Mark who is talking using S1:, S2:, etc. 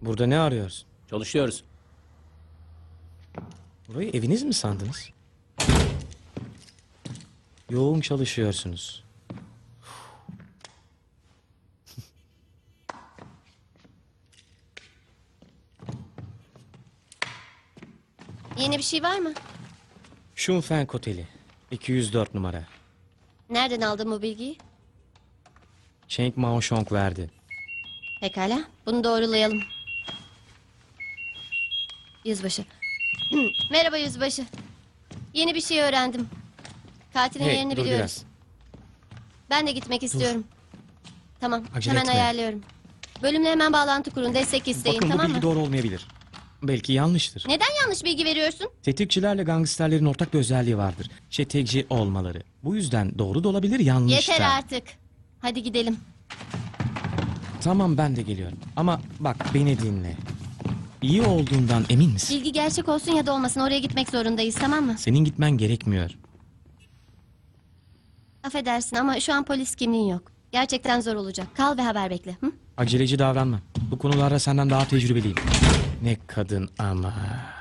S1: Burada ne arıyorsun?
S2: Çalışıyoruz.
S1: Burayı eviniz mi sandınız? Yoğun çalışıyorsunuz.
S3: Yeni bir şey var mı?
S1: Şunfeng Oteli. 204 numara.
S3: Nereden aldın bu bilgiyi?
S1: Cheng Maoshong verdi.
S3: Pekala, bunu doğrulayalım. Yüzbaşı. Merhaba yüzbaşı. Yeni bir şey öğrendim. Katilin yerini
S1: dur
S3: biliyoruz.
S1: biraz.
S3: Ben de gitmek istiyorum. Tamam,
S1: Acele
S3: hemen
S1: etme.
S3: ayarlıyorum. Bölümle hemen bağlantı kurun, destek isteyin,
S1: Bakın bu
S3: tamam
S1: bilgi
S3: mı?
S1: doğru olmayabilir. Belki yanlıştır.
S3: Neden yanlış bilgi veriyorsun?
S1: Tetikçilerle gangsterlerin ortak bir özelliği vardır. Çeteci olmaları. Bu yüzden doğru da olabilir, yanlış da.
S3: Yeter artık. Hadi gidelim.
S1: Tamam, ben de geliyorum. Ama bak, beni dinle. İyi olduğundan emin misin?
S3: Bilgi gerçek olsun ya da olmasın, oraya gitmek zorundayız, tamam mı?
S1: Senin gitmen gerekmiyor.
S3: Affedersin ama şu an polis kimliğin yok. Gerçekten zor olacak. Kal ve haber bekle. Hı?
S1: Aceleci davranma. Bu konularda senden daha tecrübeliyim. Ne kadın ama.